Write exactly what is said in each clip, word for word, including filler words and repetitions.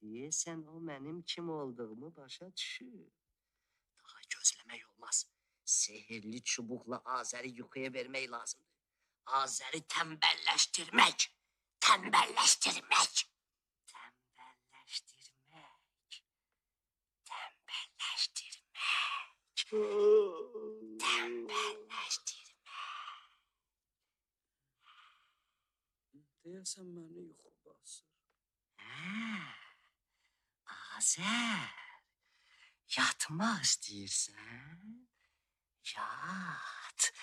Deyəsən o mənim kim olduğumu başa düşür. Daha gözləmək olmaz. Sehirli çubuqla Azəri yuxuya vermək lazımdır. Azəri tembelləşdirmək. Tembelləşdirmək. Tembelləşdirmək. Tembelləşdirmək. Tembelləşdirmək. Deyəsən məni yuxu basır. Hə, Azər, yatmaq istəyirsən? Yat,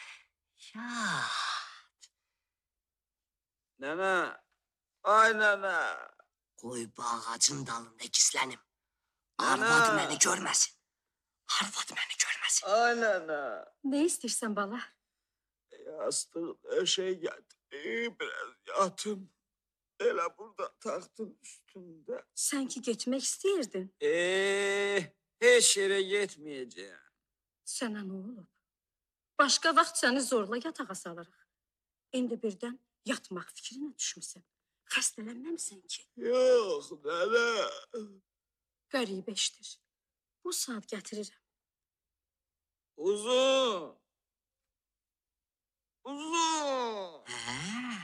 yat. Nənə, ay nənə. Qoy bu ağacın dalında gizlənim. Nənə. Arvad məni görməsin. Arvad məni görməsin. Ay nənə. Ne istersen bala? Yastıq döşək gətirib, biraz yatım. Elə burada taxtın üstündə. Sen ki geçmek isterdin. Eee, heç yerə getməyəcəyəm. Sana ne olub? Başka vaxt seni zorla yatağa salırıq. İndi birden yatmaq fikrinə düşmüsən. Xəstələnməmsən ki. Yox, nənə. Qəribə işdir. Bu saat gətirirəm. Uzun. Uzun. Hə,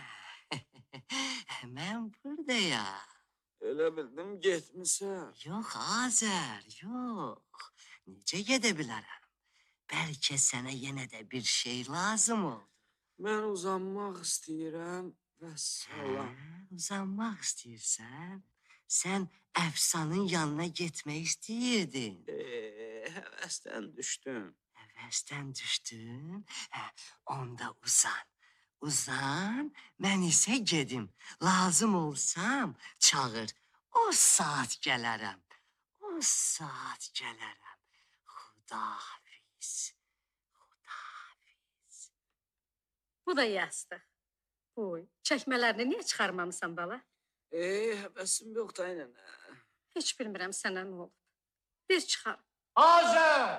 mən buradayam. Elə bildim getmisən. Yox, Azər, yox. Necə gedə bilərəm? Bəlkə sənə yenə də bir şey lazım oldu. Mən uzanmaq istəyirəm və salam. Hə, uzanmaq istəyirsən? Sən əfsanın yanına getmək istəyirdin. Eee, həvəsdən düşdüm. Həvəsdən düşdün? Hə, onda uzan. Uzan, mən isə gedim. Lazım olsam çağır. O saat gələrəm. O saat gələrəm. Xudafiz. Xudafiz. Bu da yastıq. Boy, çəkmələrini niyə çıxarmamısan bala? Eee, həvəsim yoxdur ay nənə. Heç bilmirəm sənə nə olub. Bir çıxar. Azər!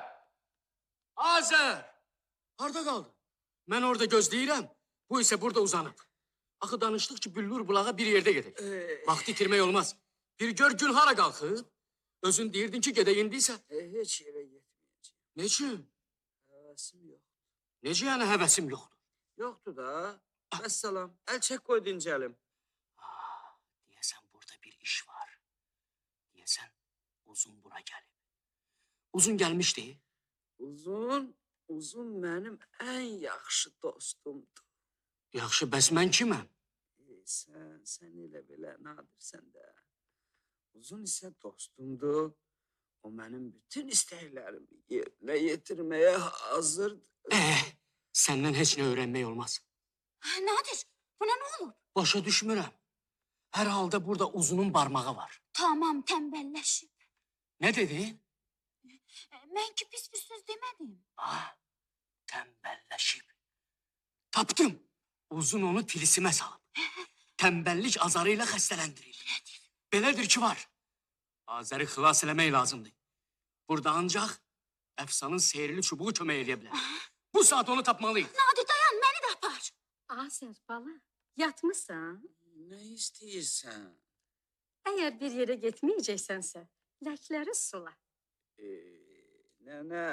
Azər! Harda qaldı? Mən orada gözləyirəm, bu isə burada uzanıb. Axı danışdıq ki, büllür bulağa bir yerdə gedək. Eee, Vaxt itirmək olmaz. Bir gör gün hara qalxıb? Özün deyirdin ki, gedək indisə. e, heç yerə getməyəcəyəm. Neçün? Həvəsim yox. Necə yəni həvəsim yoxdur? Yoxdur da. Vəssalam. Əl çək qoy dincəlim. Ah, deyəsən burada bir iş var. Deyəsən uzun bura gəlib. Uzun gəlmişdi. Uzun, uzun mənim ən yaxşı dostumdur. Yaxşı, bəs mən kiməm? E, sən, sən elə belə nadirsən də. Uzun isə dostumdur. O mənim bütün istəklərimi yerinə yetirməyə hazırdır. Eh, səndən heç nə öyrənmək olmaz. Nadir, buna ne olur? Başa düşmürəm. Hər halda burada uzunun barmağı var. Tamam, tembelleşip. Nə dedin? Ben ki pis bir söz demedim. Ah, tembelleşip. Tapdım. Uzun onu tilisimə salıb. Tembellik azarıyla xəstələndirir. Belədir ki var. Azəri xilas eləmək lazımdır. Burada ancaq əfsanın sehirli çubuğu kömək eləyə bilər. Bu saat onu tapmalıyıq. Nadir dayan, beni de apar. Azər bala, yatmısan? Nə istəyirsən? Əgər bir yerə getməyəcəksənsə, ləkləri sula. E, nənə,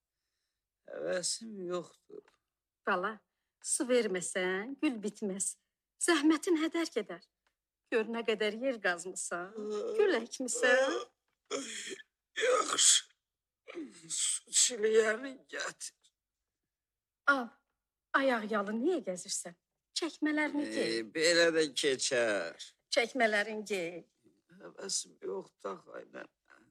həvəsim yoxdur. Bala, su verməsən, gül bitməz. Zəhmətin hədər gedər. Gör nə qədər yer qazmısan, gül əkmisən. Yaxşı. Su çiliyəni gətir. Al, ayaq yalı niyə gəzirsən? Çəkmələrini E, gey, belə də keçər. çəkmələrini gey. Həvəsim yoxdur ay nənə.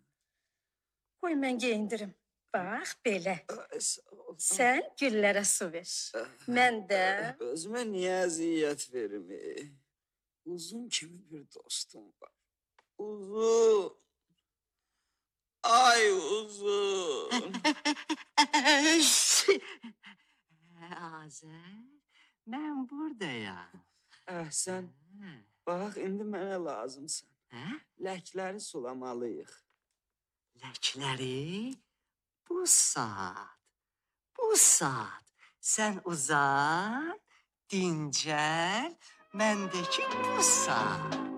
Qoy mən geyindirim. Bax, belə. Ay, sağ ol. Sən güllərə su ver. Mən də... Özümə niyə əziyyət verim? e? Uzun kimi bir dostum var. Uzun. Ay uzun. Azər, mən buradayam. Əhsən, Hə, bax indi mənə lazımsan. hə? Ləkləri sulamalıyıq. Ləkləri bu saat, bu saat. Sən uzan, dincəl, məndəki bu saat.